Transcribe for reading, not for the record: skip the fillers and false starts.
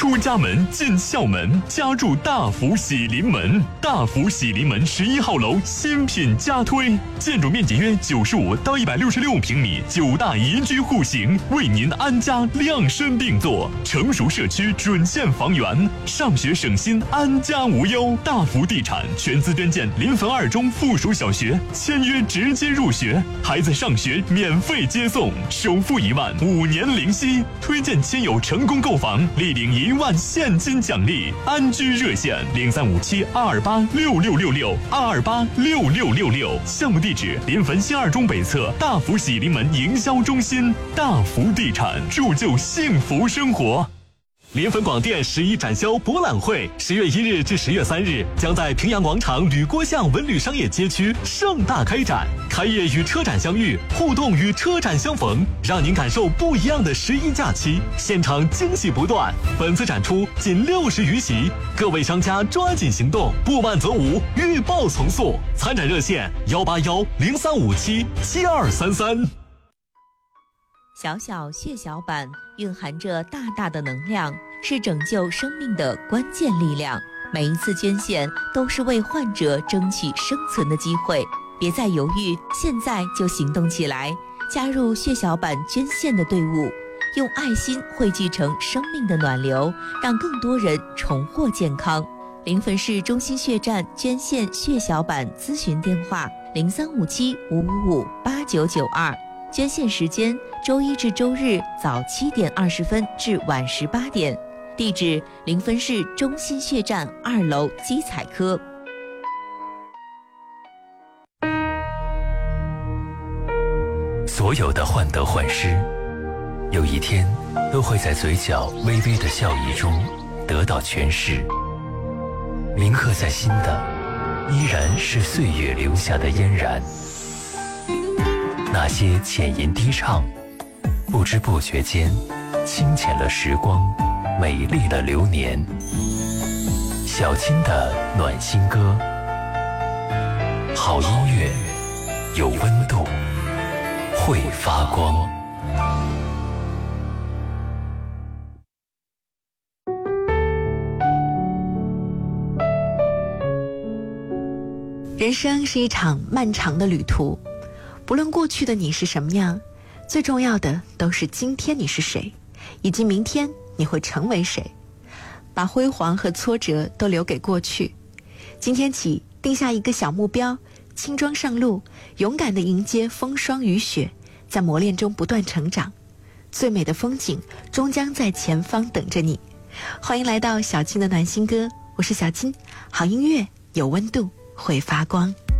出家门进校门，家住大福喜临门。大福喜临门11号楼新品加推，建筑面积约95到166平米，9大宜居户型，为您安家量身定做。成熟社区准线房源，上学省心，安家无忧。大福地产全资捐建临汾2中附属小学，签约直接入学，孩子上学免费接送，首付1万，5年零息。推荐亲友成功购房，立领1万现金奖励。安居热线035722826666，2286666。项目地址临汾新2中北侧大福喜临门营销中心。大福地产，铸就幸福生活。临汾广电11展销博览会10月1日至10月3日将在平阳广场吕郭巷文旅商业街区盛大开展，开业与车展相遇，互动与车展相逢，让您感受不一样的11假期，现场惊喜不断。本次展出仅60余席，各位商家抓紧行动，不满则无，预报从速。参展热线18103577233。 小小血小板蕴含着大大的能量，是拯救生命的关键力量。每一次捐献都是为患者争取生存的机会，别再犹豫，现在就行动起来，加入血小板捐献的队伍，用爱心汇聚成生命的暖流，让更多人重获健康。临汾市中心血站捐献血小板咨询电话035755589992，捐献时间周一至周日早7点20分至晚18点，地址临汾市中心血站2楼基彩科。 所有的患得患失，有一天都会在嘴角微微的笑意中得到诠释。铭刻在心的，依然是岁月留下的嫣然。那些浅吟低唱，不知不觉间清浅了时光，美丽了流年。小青的暖心歌，好音乐，有温度，会发光。 人生是一场漫长的旅途，不论过去的你是什么样，最重要的都是今天你是谁，以及明天你会成为谁。把辉煌和挫折都留给过去，今天起定下一个小目标，轻装上路，勇敢地迎接风霜雨雪，在磨练中不断成长。最美的风景终将在前方等着你。欢迎来到小青的暖心歌，我是小青，好音乐有温度，会发光。